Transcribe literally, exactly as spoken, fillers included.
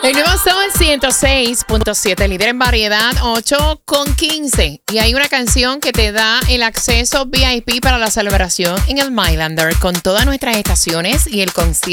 El nuevo Sol ciento seis punto siete, líder en variedad, ocho con quince. Y hay una canción que te da el acceso V I P para la celebración en el Mylander con todas nuestras estaciones y el concierto